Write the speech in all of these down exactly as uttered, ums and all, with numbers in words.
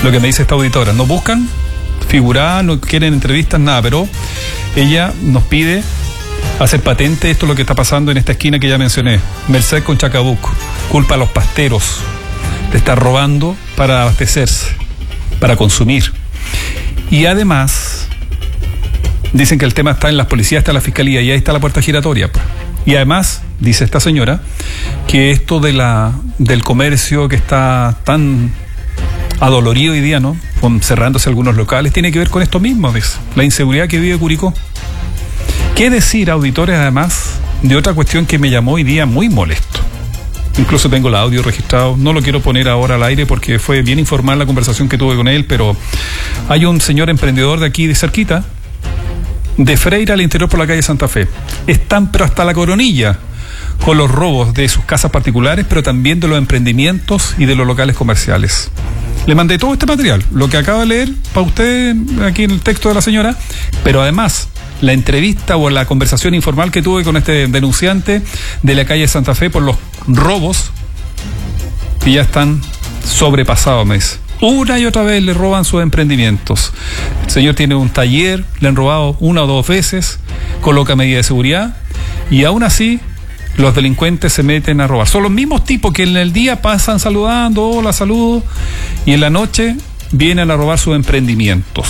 lo que me dice esta auditora. No buscan figurar, no quieren entrevistas, nada, pero ella nos pide hacer patente esto es lo que está pasando en esta esquina que ya mencioné, Merced con Chacabuco. Culpa a los pasteros de estar robando para abastecerse, para consumir. Y además dicen que el tema está en las policías, está en la fiscalía, y ahí está la puerta giratoria. Y además, dice esta señora, que esto de la del comercio que está tan adolorido hoy día, ¿no? Con, cerrándose algunos locales, tiene que ver con esto mismo, dice, la inseguridad que vive Curicó. ¿Qué decir, auditores, además, de otra cuestión que me llamó hoy día muy molesto? Incluso tengo el audio registrado, no lo quiero poner ahora al aire porque fue bien informal la conversación que tuve con él, pero hay un señor emprendedor de aquí de cerquita, de Freire al interior por la calle Santa Fe. Están pero hasta la coronilla con los robos de sus casas particulares, pero también de los emprendimientos y de los locales comerciales. Le mandé todo este material, lo que acaba de leer para usted aquí en el texto de la señora, pero además la entrevista o la conversación informal que tuve con este denunciante de la calle Santa Fe por los robos que ya están sobrepasados, me dice. Una y otra vez le roban sus emprendimientos. El señor tiene un taller, le han robado una o dos veces, coloca medidas de seguridad y aún así los delincuentes se meten a robar. Son los mismos tipos que en el día pasan saludando, hola, saludo, y en la noche vienen a robar sus emprendimientos.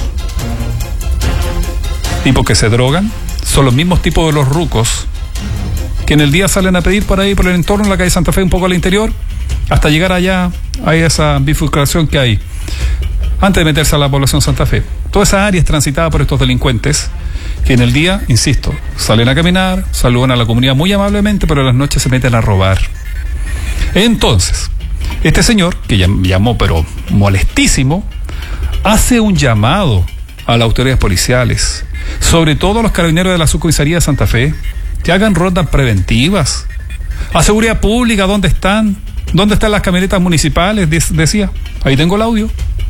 Tipos que se drogan, son los mismos tipos de los rucos que en el día salen a pedir por ahí, por el entorno, en la calle Santa Fe, un poco al interior, hasta llegar allá a esa bifurcación que hay antes de meterse a la población Santa Fe. Toda esa área es transitada por estos delincuentes que en el día, insisto, salen a caminar, saludan a la comunidad muy amablemente, pero en las noches se meten a robar. Entonces, este señor, que llamó pero molestísimo, hace un llamado a las autoridades policiales, sobre todo a los carabineros de la subcomisaría de Santa Fe, que hagan rondas preventivas. A seguridad pública, ¿dónde están? ¿Dónde están las camionetas municipales? Decía, ahí tengo el audio.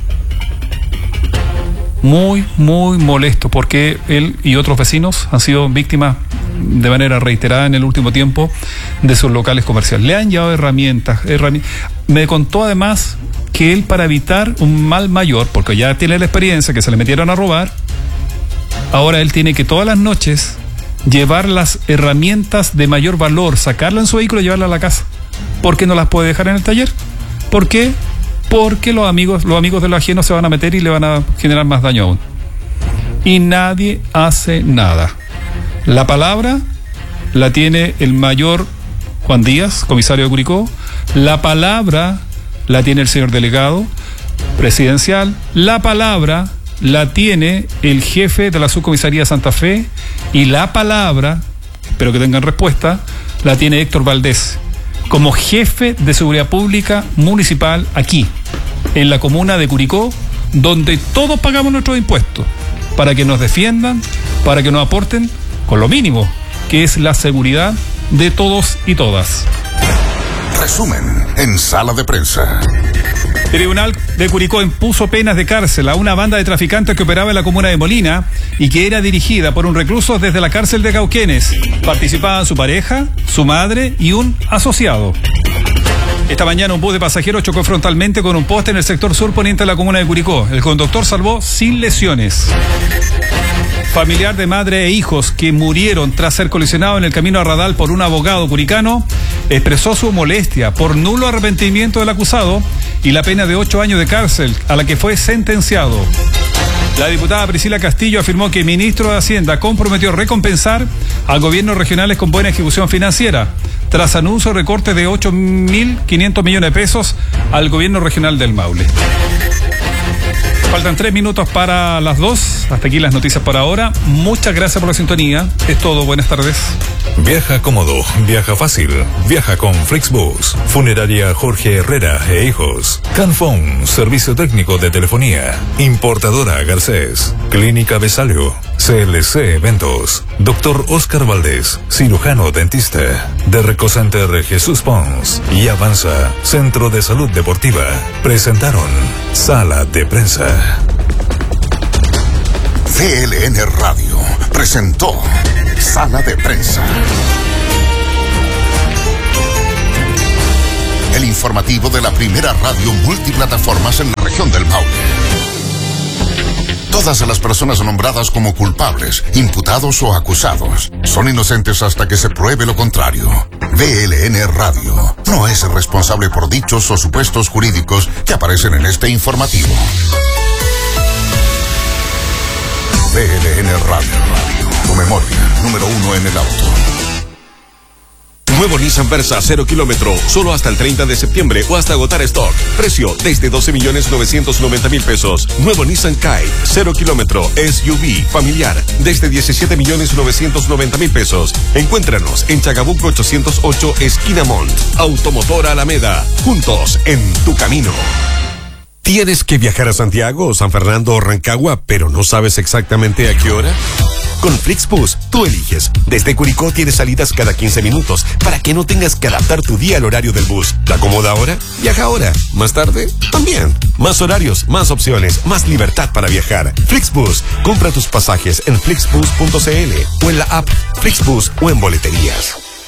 Muy, muy molesto, porque él y otros vecinos han sido víctimas de manera reiterada en el último tiempo de sus locales comerciales. Le han llevado herramientas, herramientas. Me contó además que él, para evitar un mal mayor, porque ya tiene la experiencia que se le metieron a robar, ahora él tiene que todas las noches llevar las herramientas de mayor valor, sacarla en su vehículo y llevarla a la casa, porque no las puede dejar en el taller. ¿Por qué? Porque los amigos, los amigos de lo ajeno se van a meter y le van a generar más daño aún. Y nadie hace nada. La palabra la tiene el mayor Juan Díaz, comisario de Curicó. La palabra la tiene el señor delegado presidencial. La palabra la tiene el jefe de la subcomisaría de Santa Fe. Y la palabra, espero que tengan respuesta, la tiene Héctor Valdés, como jefe de seguridad pública municipal aquí, en la comuna de Curicó, donde todos pagamos nuestros impuestos, para que nos defiendan, para que nos aporten con lo mínimo, que es la seguridad de todos y todas. Resumen en Sala de Prensa. El Tribunal de Curicó impuso penas de cárcel a una banda de traficantes que operaba en la comuna de Molina y que era dirigida por un recluso desde la cárcel de Cauquenes. Participaban su pareja, su madre y un asociado. Esta mañana un bus de pasajeros chocó frontalmente con un poste en el sector sur poniente de la comuna de Curicó. El conductor salvó sin lesiones. Familiar de madre e hijos que murieron tras ser colisionados en el camino a Radal por un abogado curicano expresó su molestia por nulo arrepentimiento del acusado y la pena de ocho años de cárcel a la que fue sentenciado. La diputada Priscila Castillo afirmó que el ministro de Hacienda comprometió recompensar a gobiernos regionales con buena ejecución financiera tras anuncio de recorte de ocho mil quinientos millones de pesos al gobierno regional del Maule. Faltan tres minutos para las dos. Hasta aquí las noticias por ahora. Muchas gracias por la sintonía. Es todo. Buenas tardes. Viaja cómodo, viaja fácil, viaja con Flixbus, Funeraria Jorge Herrera e Hijos, Canfón, Servicio Técnico de Telefonía, Importadora Garcés, Clínica Besalio, C L C Eventos, Doctor Oscar Valdés, Cirujano Dentista, Derreco Center Jesús Pons y Avanza, Centro de Salud Deportiva, presentaron Sala de Prensa. C L N Radio presentó Sala de Prensa. El informativo de la primera radio multiplataformas en la región. región del Maule. Todas las personas nombradas como culpables, imputados o acusados son inocentes hasta que se pruebe lo contrario. V L N Radio no es responsable por dichos o supuestos jurídicos que aparecen en este informativo. V L N Radio, tu memoria, número uno en el auto. Nuevo Nissan Versa cero kilómetro, solo hasta el treinta de septiembre o hasta agotar stock. Precio desde doce millones novecientos noventa mil pesos. Nuevo Nissan Kite cero kilómetro, S U V, familiar, desde diecisiete millones novecientos noventa mil pesos. Encuéntranos en Chacabuco ochocientos ocho, esquina Mont. Automotora Alameda, juntos en tu camino. ¿Tienes que viajar a Santiago, San Fernando o Rancagua, pero no sabes exactamente a qué hora? Con Flixbus, tú eliges. Desde Curicó tienes salidas cada quince minutos para que no tengas que adaptar tu día al horario del bus. ¿Te acomoda ahora? Viaja ahora. ¿Más tarde? También. Más horarios, más opciones, más libertad para viajar. Flixbus. Compra tus pasajes en flixbus punto c l o en la app Flixbus o en boleterías.